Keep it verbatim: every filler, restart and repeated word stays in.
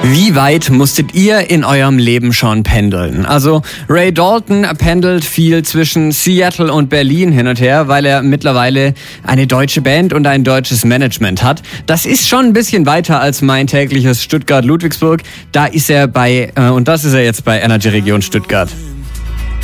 Wie weit musstet ihr in eurem Leben schon pendeln? Also Ray Dalton pendelt viel zwischen Seattle und Berlin hin und her, weil er mittlerweile eine deutsche Band und ein deutsches Management hat. Das ist schon ein bisschen weiter als mein tägliches Stuttgart-Ludwigsburg. Da ist er bei, äh, und das ist er jetzt bei Energy Region Stuttgart.